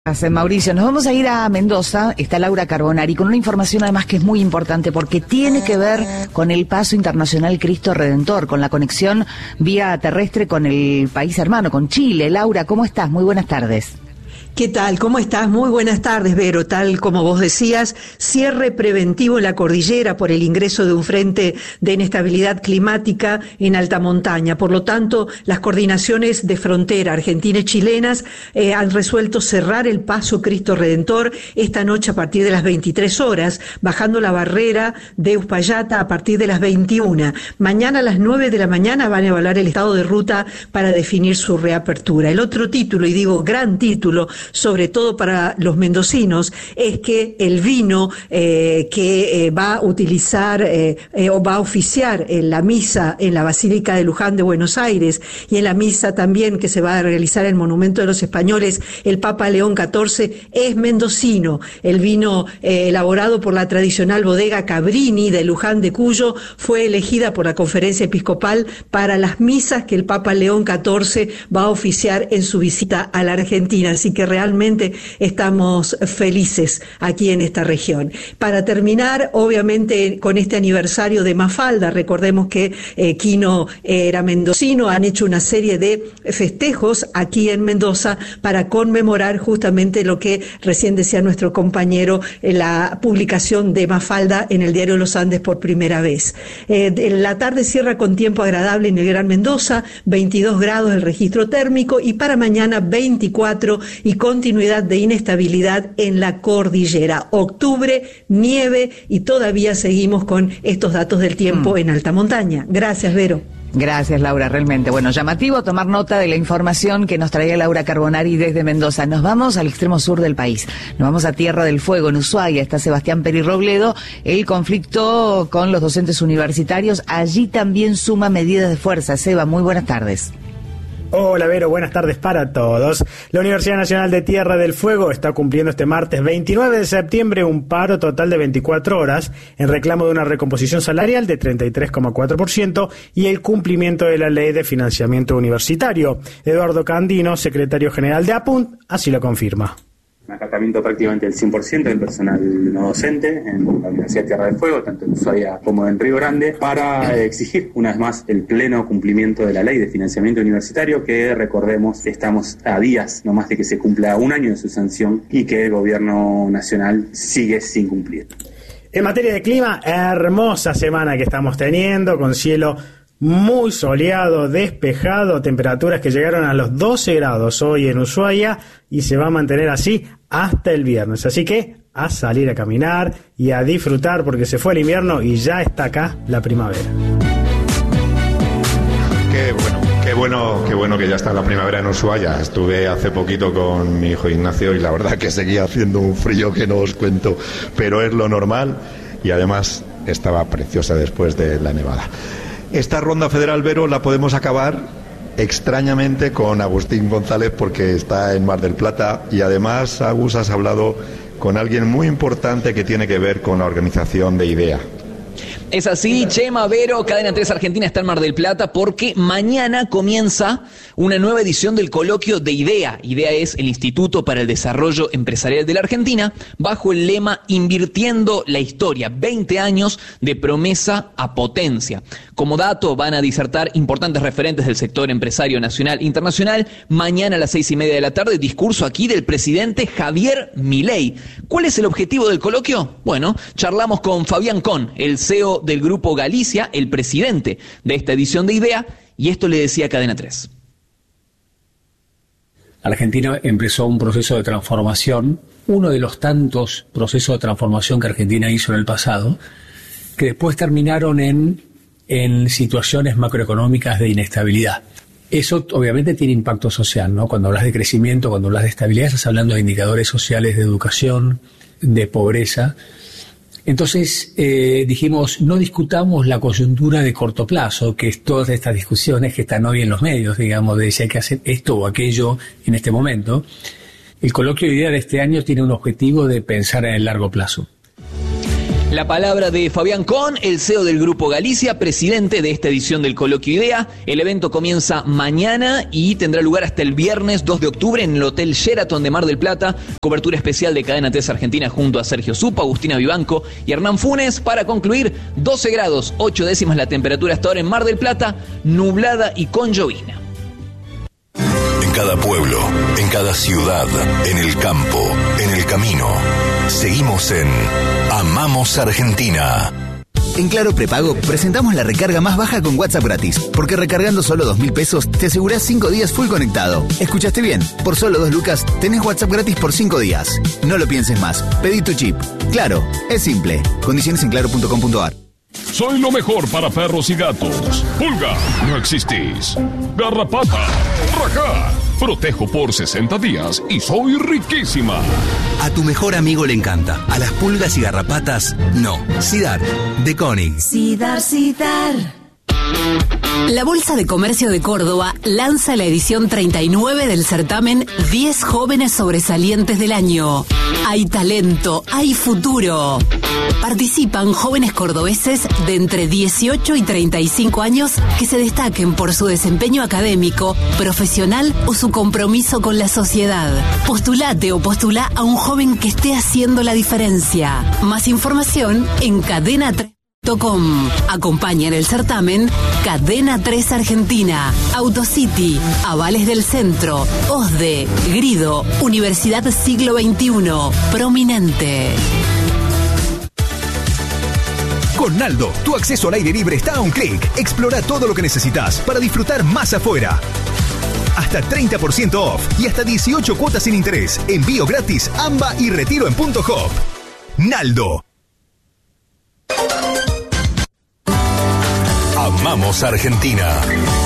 Gracias, Mauricio. Nos vamos a ir a Mendoza. Está Laura Carbonari con una información además que es muy importante porque tiene que ver con el paso internacional Cristo Redentor, con la conexión vía terrestre con el país hermano, con Chile. Laura, ¿cómo estás? Muy buenas tardes. ¿Qué tal? ¿Cómo estás? Muy buenas tardes, Vero. Tal como vos decías, cierre preventivo en la cordillera por el ingreso de un frente de inestabilidad climática en alta montaña. Por lo tanto, las coordinaciones de frontera argentina y chilenas han resuelto cerrar el paso Cristo Redentor esta noche a partir de las 23 horas, bajando la barrera de Uspallata a partir de las 21. Mañana a las 9 de la mañana van a evaluar el estado de ruta para definir su reapertura. El otro título, y digo gran título, sobre todo para los mendocinos, es que el vino que va a utilizar o va a oficiar en la misa en la Basílica de Luján de Buenos Aires y en la misa también que se va a realizar en el Monumento de los Españoles, el Papa León XIV, es mendocino. El vino elaborado por la tradicional bodega Cabrini de Luján de Cuyo fue elegida por la Conferencia Episcopal para las misas que el Papa León XIV va a oficiar en su visita a la Argentina. Así que realmente estamos felices aquí en esta región. Para terminar, obviamente, con este aniversario de Mafalda, recordemos que Quino era mendocino, han hecho una serie de festejos aquí en Mendoza para conmemorar justamente lo que recién decía nuestro compañero, la publicación de Mafalda en el Diario Los Andes por primera vez. La tarde cierra con tiempo agradable en el Gran Mendoza, 22 grados el registro térmico, y para mañana 24 y continuidad de inestabilidad en la cordillera. Octubre, nieve, y todavía seguimos con estos datos del tiempo en alta montaña. Gracias, Vero. Gracias, Laura, realmente. Bueno, llamativo tomar nota de la información que nos traía Laura Carbonari desde Mendoza. Nos vamos al extremo sur del país. Nos vamos a Tierra del Fuego, en Ushuaia. Está Sebastián Peri Robledo. El conflicto con los docentes universitarios allí también suma medidas de fuerza. Seba, muy buenas tardes. Hola, Vero, buenas tardes para todos. La Universidad Nacional de Tierra del Fuego está cumpliendo este martes 29 de septiembre un paro total de 24 horas en reclamo de una recomposición salarial de 33,4% y el cumplimiento de la Ley de Financiamiento Universitario. Eduardo Candino, secretario general de APUNT, así lo confirma. Un acatamiento prácticamente del 100% del personal no docente en la Universidad de Tierra del Fuego, tanto en Ushuaia como en Río Grande, para exigir una vez más el pleno cumplimiento de la Ley de Financiamiento Universitario, que recordemos estamos a días nomás de que se cumpla un año de su sanción y que el gobierno nacional sigue sin cumplir. En materia de clima, hermosa semana que estamos teniendo, con cielo muy soleado, despejado, temperaturas que llegaron a los 12 grados hoy en Ushuaia y se va a mantener así hasta el viernes. Así que a salir a caminar y a disfrutar porque se fue el invierno y ya está acá la primavera. Qué bueno que ya está la primavera en Ushuaia. Estuve hace poquito con mi hijo Ignacio y la verdad que seguía haciendo un frío que no os cuento, pero es lo normal y además estaba preciosa después de la nevada. Esta ronda federal, Vero, la podemos acabar extrañamente con Agustín González porque está en Mar del Plata y además, Agus, has hablado con alguien muy importante que tiene que ver con la organización de IDEA. Es así, Chema, Vero, Cadena 3 Argentina está en Mar del Plata porque mañana comienza una nueva edición del coloquio de IDEA. IDEA es el Instituto para el Desarrollo Empresarial de la Argentina, bajo el lema Invirtiendo la Historia, 20 años de promesa a potencia. Como dato, van a disertar importantes referentes del sector empresario nacional e internacional. Mañana a las 6:30 de la tarde, discurso aquí del presidente Javier Milei. ¿Cuál es el objetivo del coloquio? Bueno, charlamos con Fabián Con, el CEO del Grupo Galicia, el presidente de esta edición de IDEA, y esto le decía Cadena 3. Argentina empezó un proceso de transformación, uno de los tantos procesos de transformación que Argentina hizo en el pasado, que después terminaron en situaciones macroeconómicas de inestabilidad. Eso obviamente tiene impacto social, ¿no? Cuando hablas de crecimiento, cuando hablas de estabilidad, estás hablando de indicadores sociales de educación, de pobreza. Entonces dijimos, no discutamos la coyuntura de corto plazo, que es todas estas discusiones que están hoy en los medios, digamos, de si hay que hacer esto o aquello en este momento. El coloquio de IDEA de este año tiene un objetivo de pensar en el largo plazo. La palabra de Fabián Kohn, el CEO del Grupo Galicia, presidente de esta edición del Coloquio IDEA. El evento comienza mañana y tendrá lugar hasta el viernes 2 de octubre en el Hotel Sheraton de Mar del Plata. Cobertura especial de Cadena 3 Argentina junto a Sergio Zupa, Agustina Vivanco y Hernán Funes. Para concluir, 12 grados, 8 décimas la temperatura hasta ahora en Mar del Plata, nublada y con llovizna. En cada pueblo, en cada ciudad, en el campo, en el camino. Seguimos en Amamos Argentina. En Claro Prepago presentamos la recarga más baja con WhatsApp gratis, porque recargando solo 2.000 pesos te asegurás 5 días full conectado. ¿Escuchaste bien? Por solo 2 lucas tenés WhatsApp gratis por 5 días. No lo pienses más. Pedí tu chip. Claro, es simple. Condiciones en claro.com.ar. Soy lo mejor para perros y gatos. Pulga, no existís. Garrapata, rajá. Protejo por 60 días y soy riquísima. A tu mejor amigo le encanta. A las pulgas y garrapatas, no. Sidar, de Koenig. Sidar. La Bolsa de Comercio de Córdoba lanza la edición 39 del certamen 10 jóvenes sobresalientes del año. Hay talento, hay futuro. Participan jóvenes cordobeses de entre 18 y 35 años que se destaquen por su desempeño académico, profesional o su compromiso con la sociedad. Postulate o postulá a un joven que esté haciendo la diferencia. Más información en Cadena3.com. Acompaña en el certamen Cadena 3 Argentina, Autocity, Avales del Centro, OSDE, Grido, Universidad Siglo XXI, Prominente. Con Naldo, tu acceso al aire libre está a un clic. Explora todo lo que necesitas para disfrutar más afuera. Hasta 30% off y hasta 18 cuotas sin interés. Envío gratis, AMBA y retiro en Punto Hop. Naldo. Amamos Argentina.